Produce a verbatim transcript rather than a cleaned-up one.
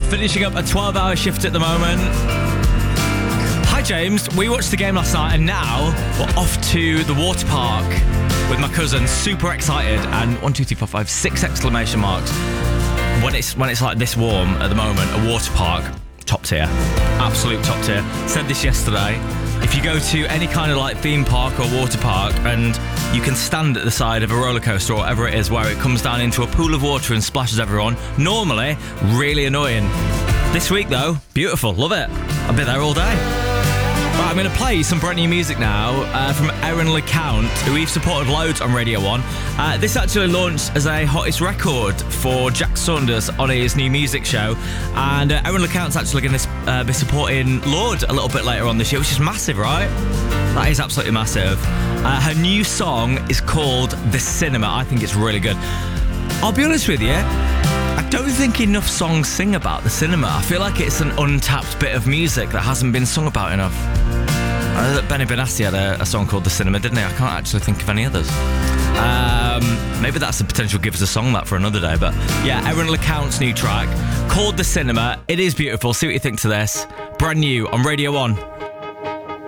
finishing up a twelve-hour shift at the moment. Hi, James. We watched the game last night, and now we're off to the water park with my cousin. Super excited, and one, two, three, four, five, six exclamation marks. When it's when it's like this warm at the moment, a water park, top tier, absolute top tier. Said this yesterday. If you go to any kind of like theme park or water park and you can stand at the side of a roller coaster or whatever it is where it comes down into a pool of water and splashes everyone, normally really annoying. This week though, beautiful, love it. I'll be there all day. Right, I'm going to play some brand new music now uh, from Aaron LeCount, who we've supported loads on Radio one. Uh, this actually launched as a hottest record for Jack Saunders on his new music show. And uh, Aaron LeCount's actually going to uh, be supporting Lorde a little bit later on this year, which is massive, right? That is absolutely massive. Uh, her new song is called The Cinema. I think it's really good. I'll be honest with you, I don't think enough songs sing about the cinema. I feel like it's an untapped bit of music that hasn't been sung about enough. I know that Benny Benassi had a, a song called The Cinema, didn't he? I can't actually think of any others. Um, maybe that's a potential give us a song that for another day. But yeah, Aaron LeCount's new track called The Cinema. It is beautiful. See what you think to this. Brand new on Radio one.